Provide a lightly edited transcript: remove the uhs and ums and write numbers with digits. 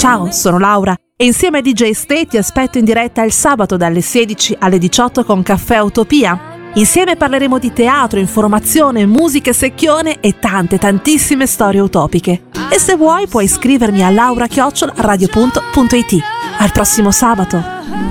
Ciao, sono Laura e insieme a DJ Ste ti aspetto in diretta il sabato dalle 16 alle 18 con Caffè Utopia. Insieme parleremo di teatro, informazione, musica secchione e tantissime storie utopiche. E se vuoi puoi iscrivermi a laura@radio.it. Al prossimo sabato!